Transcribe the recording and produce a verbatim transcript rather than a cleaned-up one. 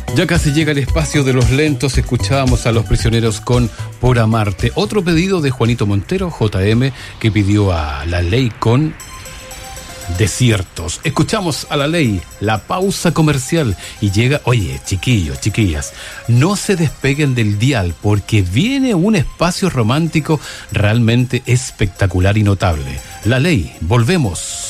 Ya casi llega el espacio de los lentos, escuchábamos a Los Prisioneros con Por Amarte. Otro pedido de Juanito Montero, J M, que pidió a La Ley con Desiertos. Escuchamos a La Ley, la pausa comercial, y llega, oye, chiquillos, chiquillas, no se despeguen del dial, porque viene un espacio romántico realmente espectacular y notable. La Ley, volvemos.